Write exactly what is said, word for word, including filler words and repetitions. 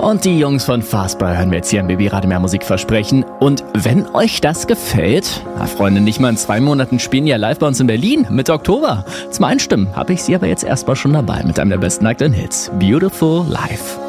Und die Jungs von Fastbra hören wir jetzt hier im Baby Radio Mehr Musik versprechen. Und wenn euch das gefällt, na Freunde, nicht mal in zwei Monaten spielen die ja live bei uns in Berlin, Mitte Oktober. Zum Einstimmen habe ich sie aber jetzt erstmal schon dabei mit einem der besten aktuellen Hits, Beautiful Life.